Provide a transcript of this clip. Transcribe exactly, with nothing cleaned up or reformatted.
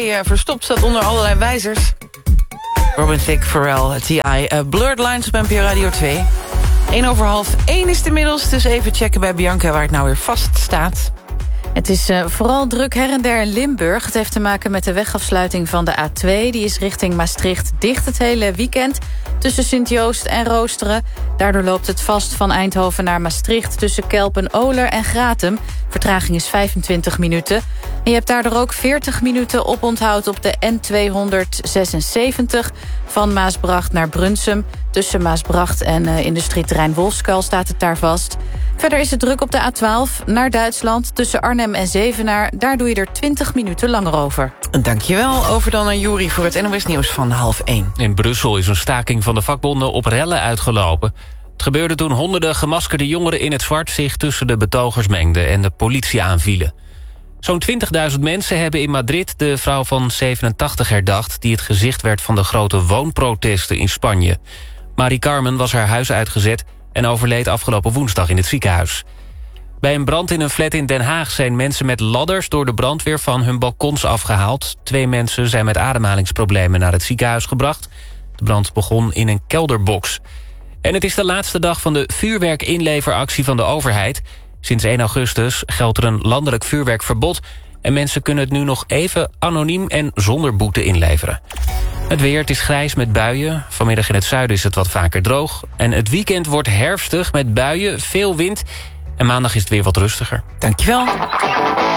Uh, verstopt staat onder allerlei wijzers. Robin Thicke, Pharrell, T I. Uh, Blurred Lines op N P O Radio twee. Eén over half één is het inmiddels, dus even checken bij Bianca waar het nou weer vast staat. Het is uh, vooral druk her en der in Limburg. Het heeft te maken met de wegafsluiting van de A twee. Die is richting Maastricht dicht het hele weekend tussen Sint-Joost en Roosteren. Daardoor loopt het vast van Eindhoven naar Maastricht tussen Kelpen, Oler en Gratum. Vertraging is vijfentwintig minuten. En je hebt daardoor ook veertig minuten oponthoud op de N tweehonderdzesenzeventig... van Maasbracht naar Brunsum. Tussen Maasbracht en uh, industrieterrein Wolfskuil staat het daar vast. Verder is het druk op de A twaalf naar Duitsland tussen Arnhem en Zevenaar. Daar doe je er twintig minuten langer over. Dankjewel. Over dan aan Juri voor het N O S Nieuws van half één. In Brussel is een staking van de vakbonden op rellen uitgelopen. Het gebeurde toen honderden gemaskerde jongeren in het zwart zich tussen de betogers mengden en de politie aanvielen. Zo'n twintigduizend mensen hebben in Madrid de vrouw van zevenentachtig herdacht die het gezicht werd van de grote woonprotesten in Spanje. Marie Carmen was haar huis uitgezet en overleed afgelopen woensdag in het ziekenhuis. Bij een brand in een flat in Den Haag zijn mensen met ladders door de brandweer van hun balkons afgehaald. Twee mensen zijn met ademhalingsproblemen naar het ziekenhuis gebracht. De brand begon in een kelderbox. En het is de laatste dag van de vuurwerkinleveractie van de overheid. Sinds één augustus geldt er een landelijk vuurwerkverbod en mensen kunnen het nu nog even anoniem en zonder boete inleveren. Het weer, het is grijs met buien. Vanmiddag in het zuiden is het wat vaker droog. En het weekend wordt herfstig met buien, veel wind. En maandag is het weer wat rustiger. Dankjewel.